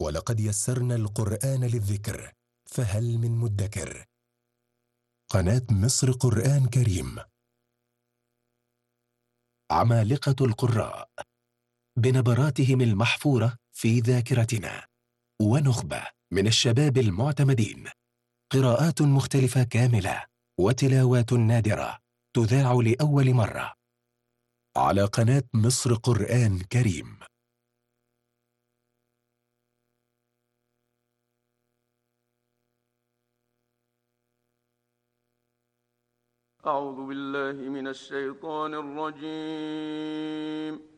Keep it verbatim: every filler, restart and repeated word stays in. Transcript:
ولقد يسرنا القرآن للذكر فهل من مدكر. قناة مصر قرآن كريم. عمالقة القراء بنبراتهم المحفورة في ذاكرتنا، ونخبة من الشباب المعتمدين، قراءات مختلفة كاملة وتلاوات نادرة تذاع لأول مرة على قناة مصر قرآن كريم. أعوذ بالله من الشيطان الرجيم.